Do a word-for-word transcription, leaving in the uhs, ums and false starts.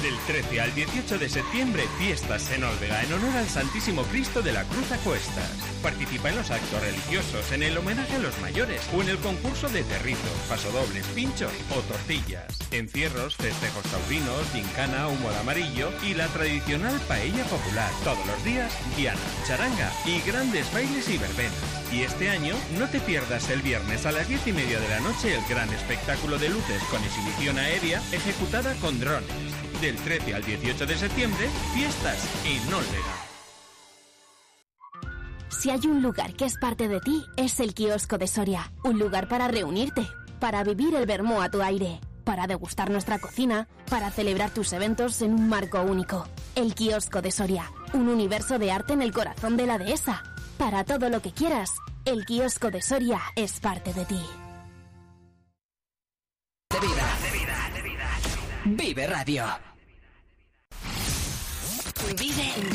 Del trece al dieciocho de septiembre, fiestas en Olvega en honor al Santísimo Cristo de la Cruz a Cuestas. Participa en los actos religiosos, en el homenaje a los mayores o en el concurso de territos, pasodobles, pinchos o tortillas. Encierros, festejos taurinos, gincana, humo de amarillo y la tradicional paella popular. Todos los días, diana, charanga y grandes bailes y verbenas. Y este año, no te pierdas el viernes a las diez y media de la noche el gran espectáculo de luces con exhibición aérea ejecutada con drones. Del trece al dieciocho de septiembre, fiestas en Olvega. Si hay un lugar que es parte de ti, es el Kiosco de Soria. Un lugar para reunirte, para vivir el vermú a tu aire, para degustar nuestra cocina, para celebrar tus eventos en un marco único. El Kiosco de Soria, un universo de arte en el corazón de la dehesa. Para todo lo que quieras, el Kiosco de Soria es parte de ti. De vida, de vida, de vida. Vive Radio. Vive